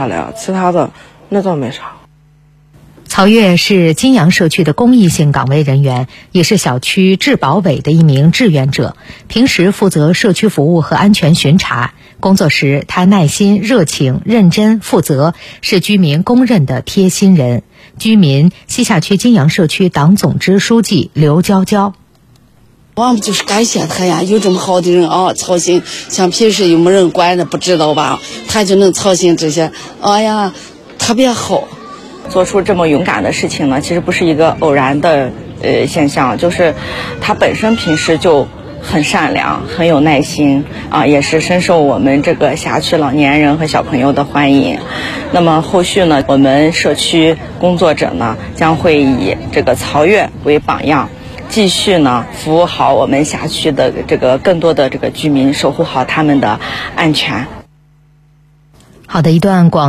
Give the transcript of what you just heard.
漂亮，其他的那倒没啥。 曹月是金阳社区的公益性岗位人员，也是小区治保委的一名志愿者，平时负责社区服务和安全巡查。工作时，他耐心、热情、认真、负责，是居民公认的贴心人。居民西夏区金阳社区党总支书记刘娇娇。 我们就是感谢他呀，有这么好的人啊，操心，像平时又没人管的不知道吧，他就能操心这些，哎呀，特别好。 做出这么勇敢的事情呢，其实不是一个偶然的现象，就是他本身平时就很善良，很有耐心啊，也是深受我们这个辖区老年人和小朋友的欢迎。那么后续呢，我们社区工作者呢将会以这个曹月为榜样，继续呢服务好我们辖区的这个更多的这个居民，守护好他们的安全。 好的，一段广